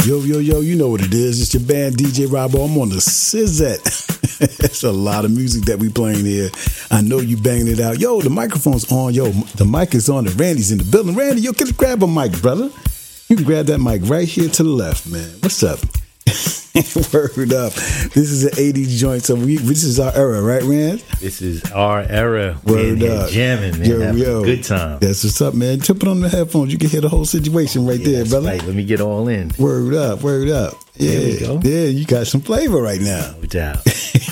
Yo, you know what it is. It's your band, DJ Robbo. I'm on the Sizette. It's a lot of music that we playing here. I know you banging it out. Yo, the microphone's on. Yo, the mic is on and Randy's in the building. Randy, yo, grab a mic, brother. You can grab that mic right here to the left, man. What's up? Word up. This is an 80s joint, so this is our era, right, Rand? This is our era. Word up. Jamming, man. Yo. A good time. That's what's up, man. Tip it on the headphones. You can hear the whole situation right there, brother. Right. Let me get all in. Word up. Yeah. There we go. Yeah, you got some flavor right now. No doubt.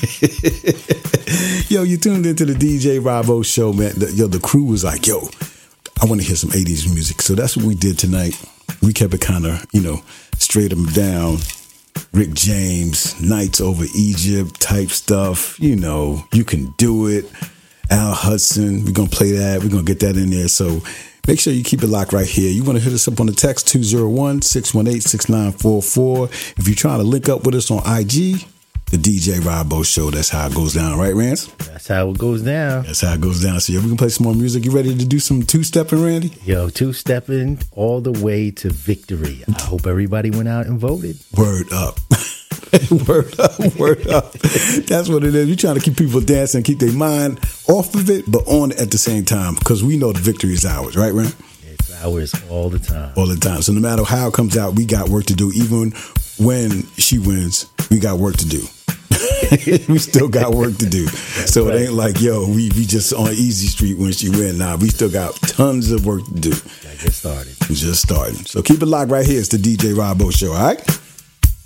Yo, you tuned into the DJ Robbo show, man. The crew was like, yo, I want to hear some 80s music. So that's what we did tonight. We kept it kind of, straight them down. Rick James, Nights Over Egypt type stuff. You can do it. Al Hudson, we're going to play that. We're going to get that in there. So make sure you keep it locked right here. You want to hit us up on the text 201-618-6944. If you're trying to link up with us on IG, the DJ Robbo Show. That's how it goes down, right, Rance? That's how it goes down. So yeah, we can play some more music. You ready to do some two-stepping, Randy? Yo, two-stepping all the way to victory. I hope everybody went out and voted. Word up. Word up. That's what it is. We're trying to keep people dancing, keep their mind off of it, but on it at the same time, because we know the victory is ours, right, Rand? It's ours all the time. All the time. So no matter how it comes out, we got work to do. Even when she wins, we got work to do. We still got work to do. So right. It ain't like, we just on easy street when she win. Nah, we still got tons of work to do. Gotta get started. Just starting. So keep it locked right here. It's the DJ Robbo Show, all right?